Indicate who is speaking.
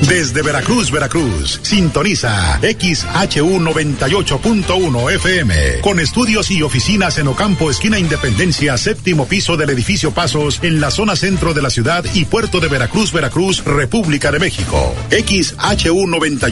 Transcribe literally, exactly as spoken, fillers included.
Speaker 1: Desde Veracruz, Veracruz, sintoniza X H U noventa y ocho punto uno F M, con estudios y oficinas en Ocampo, esquina Independencia, séptimo piso del edificio Pasos, en la zona centro de la ciudad y puerto de Veracruz, Veracruz, República de México. X H U noventa